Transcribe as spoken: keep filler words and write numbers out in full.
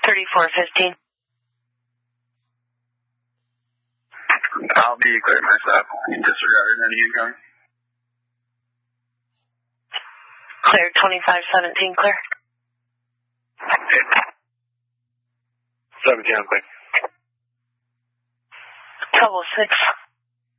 thirty-four fifteen. I'll be clear myself. Disregarded any incoming. Clear, twenty-five seventeen, clear. seventeen, I'm clear. Trouble six.